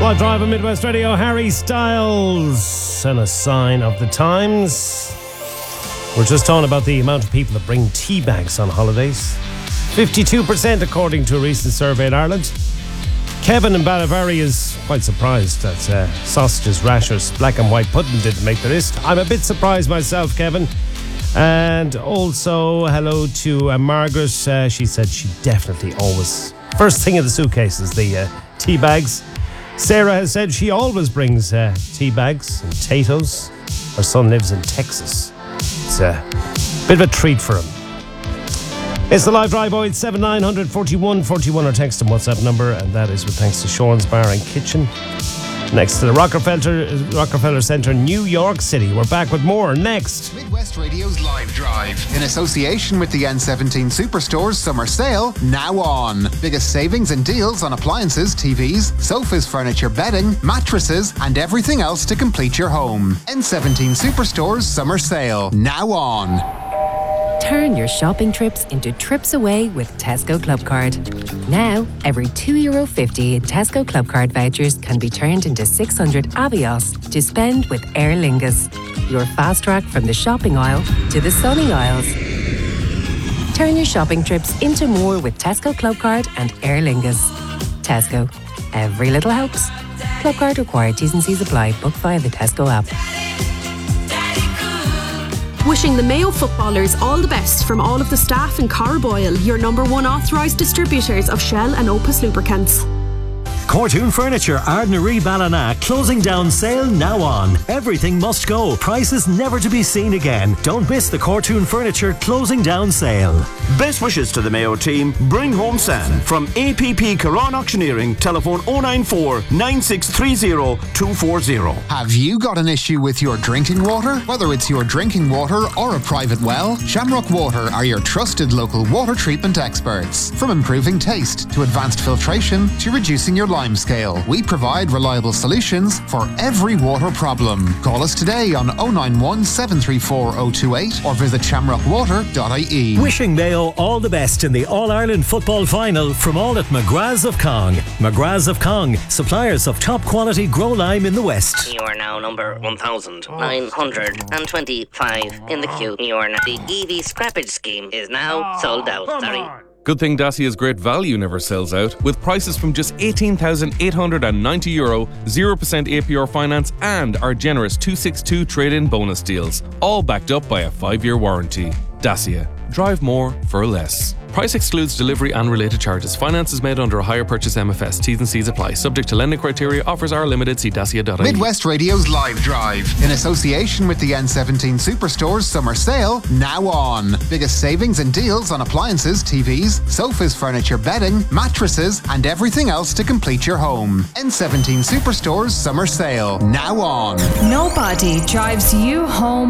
Live Drive on Midwest Radio, Harry Styles and a sign of the times. We're just talking about the amount of people that bring tea bags on holidays. 52% according to a recent survey in Ireland. Kevin in Ballivary is quite surprised that sausages, rashers, black and white pudding didn't make the list. I'm a bit surprised myself, Kevin. And also hello to Margaret. She said she definitely always, first thing in the suitcase is the tea bags. Sarah has said she always brings tea bags and potatoes. Her son lives in Texas. It's a bit of a treat for him. It's the Live Drive 0879 41 41 or text and WhatsApp number, and that is with thanks to Sean's Bar and Kitchen next to the Rockefeller Center, New York City. We're back with more next. Midwest Radio's Live Drive, in association with the N17 Superstore's summer sale, now on. Biggest savings and deals on appliances, TVs, sofas, furniture, bedding, mattresses, and everything else to complete your home. N17 Superstore's summer sale, now on. Turn your shopping trips into trips away with Tesco Club Card. Now, every €2.50 in Tesco Club Card vouchers can be turned into 600 Avios to spend with Aer Lingus. Your fast track from the shopping aisle to the sunny aisles. Turn your shopping trips into more with Tesco Club Card and Aer Lingus. Tesco. Every little helps. Club Card required. T's and C's apply. Book via the Tesco app. Wishing the Mayo footballers all the best from all of the staff in Carboyle, your number one authorised distributors of Shell and Opus lubricants. Cortoon Furniture, Ardnaree Ballina, closing down sale now on. Everything must go. Prices never to be seen again. Don't miss the Cortoon Furniture closing down sale. Best wishes to the Mayo team. Bring home San. From APP Caron Auctioneering, telephone 094 9630 240. Have you got an issue with your drinking water? Whether it's your drinking water or a private well, Shamrock Water are your trusted local water treatment experts. From improving taste to advanced filtration to reducing your lime scale, we provide reliable solutions for every water problem. Call us today on 091 734 028 or visit shamrockwater.ie. Wishing Mayo all the best in the All-Ireland Football Final from all at McGrath's of Cong. McGrath's of Cong, suppliers of top quality grow lime in the West. You are now number 1,925 in the queue. You are now. The EV scrappage scheme is now sold out. Sorry. Good thing Dacia's great value never sells out, with prices from just €18,890, 0% APR finance, and our generous 262 trade-in bonus deals, all backed up by a 5-year warranty. Dacia. Drive more for less. Price excludes delivery and related charges. Finance is made under a hire purchase MFS. T's and C's apply. Subject to lending criteria. Offers are limited. See dacia.ie. Midwest Radio's Live Drive, in association with the N17 Superstore's summer sale, now on. Biggest savings and deals on appliances, TVs, sofas, furniture, bedding, mattresses, and everything else to complete your home. N17 Superstore's summer sale, now on. Nobody drives you home